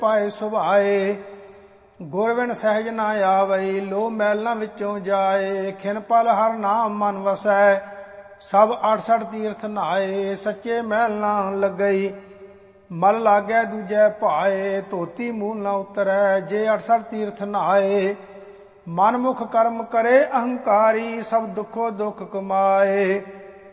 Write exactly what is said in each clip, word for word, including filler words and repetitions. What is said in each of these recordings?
ਪਾਏ ਸੁਭਾਏ। ਗੁਰ ਬਿਨ ਸਹਿਜ ਨਾ ਆਵਈ, ਲੋ ਮੈਲਾਂ ਵਿੱਚੋਂ ਜਾਏ। ਖਿਨ ਪਲ ਹਰ ਨਾਮ ਮਨ ਵਸੈ, ਸਭ ਅਠਸਠ ਤੀਰਥ ਨਹਾਏ। ਸੱਚੇ ਮਹਿਲ ਨਾ ਲੱਗਈ, ਮਲ ਲਾਗੈ ਦੂਜੈ ਭਾਏ। ਧੋਤੀ ਮੂਲ ਨਾ ਉਤਰੈ, ਜੇ ਅਠਸਠ ਤੀਰਥ ਨਹਾਏ। ਮਨ ਮੁਖ ਕਰਮ ਕਰੇ ਅਹੰਕਾਰੀ, ਸਭ ਦੁਖੋ ਦੁਖ ਕਮਾਏ।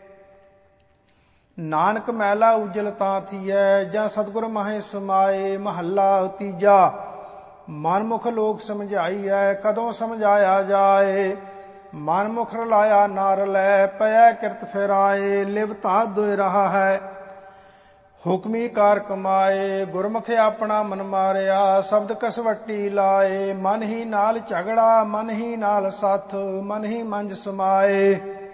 ਨਾਨਕ ਮੈਲਾ ਉਜਲ ਤਾਂ ਥੀਐ, ਜਾਂ ਸਤਿਗੁਰ ਮਾਹੇ ਸਮਾਏ। ਮਹੱਲਾ ਤੀਜਾ। ਮਨਮੁਖ ਲੋਕ ਸਮਝਾਈਐ, ਕਦੋਂ ਸਮਝਾਇਆ ਜਾਏ। ਮਨਮੁਖ ਰਲਾਇਆ ਨਾ ਰਲੈ, ਪਇਆ ਕਿਰਤ ਫਿਰਾਏ। ਲਿਵ ਤਾਂ ਦੁਇ ਰਹਾ ਹੈ, ਹੁਕਮੀ ਕਾਰ ਕਮਾਏ। ਗੁਰਮੁਖ ਆਪਣਾ ਮਨ ਮਾਰਿਆ, ਸ਼ਬਦ ਕਸਵੱਟੀ ਲਾਏ। ਮਨ ਹੀ ਨਾਲ ਝਗੜਾ, ਮਨ ਹੀ ਨਾਲ ਸਾਥ, ਮਨ ਹੀ ਮੰਜ ਸਮਾਏ।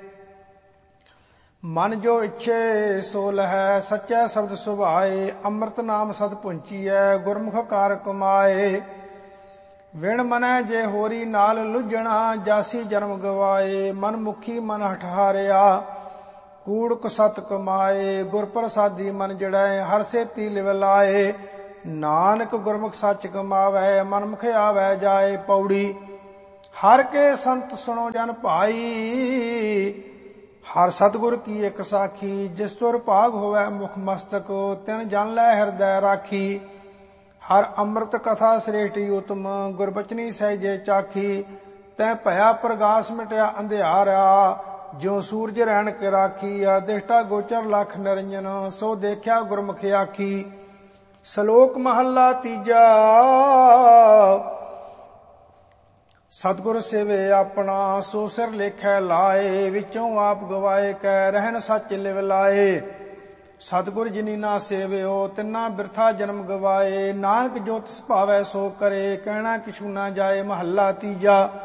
ਮਨ ਜੋ ਇੱਛੇ ਸੋ ਲਹੈ, ਸੱਚਾ ਸ਼ਬਦ ਸੁਭਾਏ। ਅੰਮ੍ਰਿਤ ਨਾਮ ਸਦ ਪੁੰਚੀਐ, ਗੁਰਮੁਖ ਕਾਰ ਕਮਾਏ। ਵਿਣ ਮਨੈ ਜੇ ਹੋਰੀ ਨਾਲ ਲੁੱਝਣਾ, ਜਾਸੀ ਜਨਮ ਗਵਾਏ। ਮਨ ਮੁਖੀ ਮਨ ਹਠਾਰਿਆ, ਕੂੜ ਕੁਸਤ ਕਮਾਏ। ਗੁਰ ਪ੍ਰਸਾਦੀ ਮਨ ਜੜੈ, ਹਰ ਸੇਤੀ ਲਿਵ ਲਾਏ। ਨਾਨਕ ਗੁਰਮੁਖ ਸੱਚ ਕਮਾਵੈ, ਮਨਮੁਖ ਆਵੈ ਜਾਏ। ਪੌੜੀ। ਹਰ ਕੇ ਸੰਤ ਸੁਣੋ ਜਨ ਭਾਈ, ਹਰ ਸਤਿਗੁਰ ਕੀ ਇੱਕ ਸਾਖੀ। ਜਿਸ ਤੁਰ ਭਾਗ ਹੋਵੈ ਮੁਖ ਮਸਤਕ, ਤਿਨ ਜਨ ਲੈ ਹਿਰਦੈ ਰਾਖੀ। ਹਰ ਅੰਮ੍ਰਿਤ ਕਥਾ ਸ੍ਰੇਸ਼ਟੀ ਉਤਮ, ਗੁਰਬਚਨੀ ਸਹਿਜੇ ਚਾਖੀ। ਤੈ ਭਇਆ ਪ੍ਰਗਾਸ ਮਿਟਿਆ ਅੰਧਿਆਰਾ, ਜਿਉ ਸੂਰਜ ਰਹਿਣ ਕੇ ਰਾਖੀ। ਅਦਿਸ਼ਟਾ ਗੋਚਰ ਲਖ ਨਿਰੰਜਨ, ਸੋ ਦੇਖਿਆ ਗੁਰਮੁਖ ਆਖੀ। ਸ਼ਲੋਕ ਮਹੱਲਾ ਤੀਜਾ। ਸਤਿਗੁਰ ਸੇਵੇ ਆਪਣਾ, ਸੋ ਸਿਰ ਲੇਖੈ ਲਾਏ। ਵਿੱਚੋਂ ਆਪ ਗਵਾਏ ਕੈ, ਰਹਿਣ ਸੱਚ ਲਿਵ ਲਾਏ। ਸਤਿਗੁਰ ਜਿਨੀ ਨਾ ਸੇਵਿਓ, ਤਿੰਨਾ ਬਿਰਥਾ ਜਨਮ ਗਵਾਏ। ਨਾਨਕ ਜੋ ਤਿਸ ਭਾਵੈ ਸੋ ਕਰੇ, ਕਹਿਣਾ ਕਿਛੂ ਨਾ ਜਾਏ। ਮਹੱਲਾ ਤੀਜਾ।